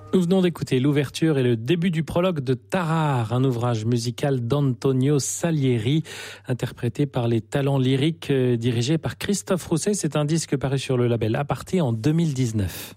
Nous venons d'écouter l'ouverture et le début du prologue de Tarare, un ouvrage musical d'Antonio Salieri, interprété par les talents lyriques, dirigé par Christophe Rousset. C'est un disque paru sur le label Aparté en 2019.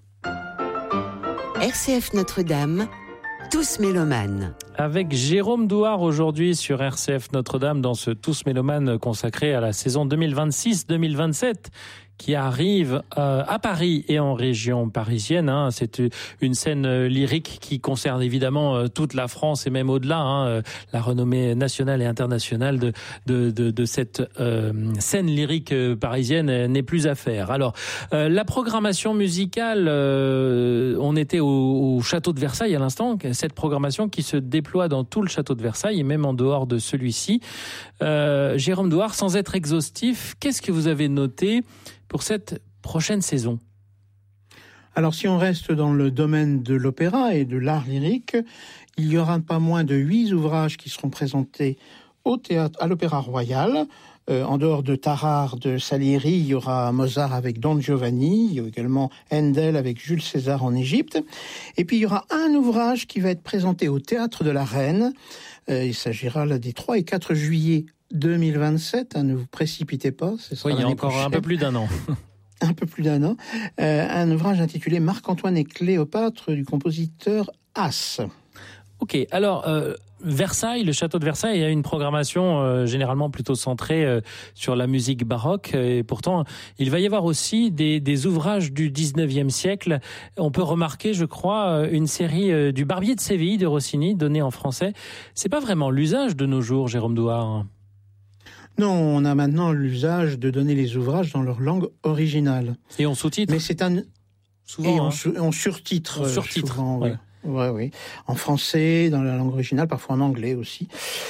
RCF Notre-Dame, Tous mélomanes. Avec Jérôme Douard aujourd'hui sur RCF Notre-Dame dans ce Tous mélomanes consacré à la saison 2026-2027 qui arrive à Paris et en région parisienne. C'est une scène lyrique qui concerne évidemment toute la France et même au-delà. La renommée nationale et internationale de cette scène lyrique parisienne n'est plus à faire. Alors, la programmation musicale, on était au château de Versailles à l'instant, cette programmation qui se déploie dans tout le château de Versailles et même en dehors de celui-ci. Jérôme Douard, sans être exhaustif, qu'est-ce que vous avez noté pour cette prochaine saison? Alors, si on reste dans le domaine de l'opéra et de l'art lyrique, il y aura pas moins de 8 ouvrages qui seront présentés au théâtre, à l'Opéra Royal. En dehors de Tarare de Salieri, il y aura Mozart avec Don Giovanni, il y a également Handel avec Jules César en Égypte. Et puis, il y aura un ouvrage qui va être présenté au Théâtre de la Reine. Il s'agira là des 3 et 4 juillet 2027, ne vous précipitez pas. Oui, il y a encore un peu plus d'un an. Un peu plus d'un an. Un ouvrage intitulé Marc-Antoine et Cléopâtre du compositeur Haas. Ok, alors Versailles, le château de Versailles a une programmation généralement plutôt centrée sur la musique baroque. Et pourtant, il va y avoir aussi des ouvrages du 19e siècle. On peut remarquer, je crois, une série du Barbier de Séville de Rossini, donnée en français. C'est pas vraiment l'usage de nos jours, Jérôme Douard. Non, on a maintenant l'usage de donner les ouvrages dans leur langue originale. Et on sous-titre. Mais c'est un... Souvent, et on surtitre. On surtitre, souvent, ouais. Oui. En français, dans la langue originale, parfois en anglais aussi.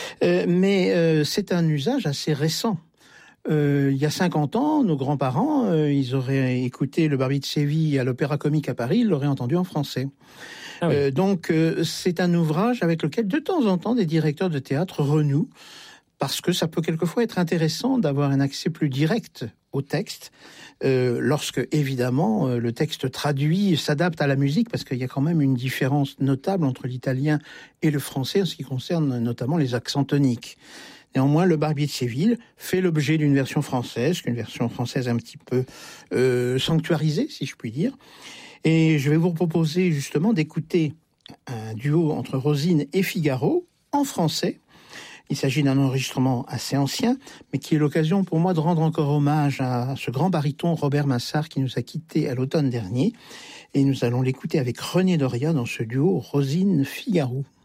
Mais c'est un usage assez récent. Il y a 50 ans, nos grands-parents, ils auraient écouté le Barbier de Séville à l'Opéra Comique à Paris, ils l'auraient entendu en français. Ah oui. Donc, c'est un ouvrage avec lequel, de temps en temps, des directeurs de théâtre renouent, parce que ça peut quelquefois être intéressant d'avoir un accès plus direct au texte, lorsque, évidemment, le texte traduit s'adapte à la musique, parce qu'il y a quand même une différence notable entre l'italien et le français en ce qui concerne notamment les accents toniques. Néanmoins, le Barbier de Séville fait l'objet d'une version française, une version française un petit peu sanctuarisée, si je puis dire. Et je vais vous proposer justement d'écouter un duo entre Rosine et Figaro en français. Il s'agit d'un enregistrement assez ancien, mais qui est l'occasion pour moi de rendre encore hommage à ce grand baryton Robert Massart qui nous a quittés à l'automne dernier. Et nous allons l'écouter avec René Doria dans ce duo Rosine-Figaro.